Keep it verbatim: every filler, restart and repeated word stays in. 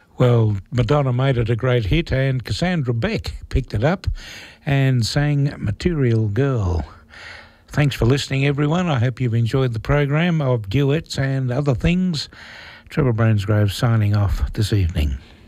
Well, Madonna made it a great hit, and Cassandra Beck picked it up and sang Material Girl. Thanks for listening, everyone. I hope you've enjoyed the program of duets and other things. Trevor Brainsgrove signing off this evening.